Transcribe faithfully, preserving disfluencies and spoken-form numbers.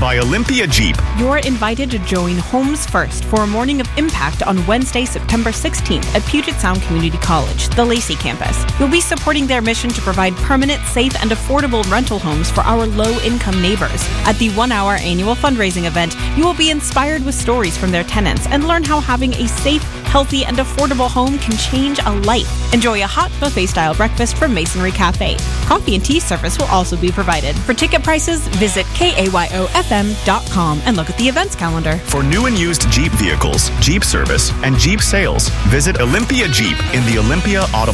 by Olympia Jeep. You're invited to join Homes First for a morning of impact on Wednesday, September sixteenth at Puget Sound Community College, the Lacey campus. You'll be supporting their mission to provide permanent, safe, and affordable rental homes for our low-income neighbors. At the one-hour annual fundraising event, you will be inspired with stories from their tenants and learn how having a safe, healthy, and affordable home can change a life. Enjoy a hot buffet-style breakfast from Masonry Cafe. Coffee and tea service will also be provided. For ticket prices, visit K A Y O F M dot com and look at the events calendar. For new and used Jeep vehicles, Jeep service, and Jeep sales, visit Olympia Jeep in the Olympia Automotive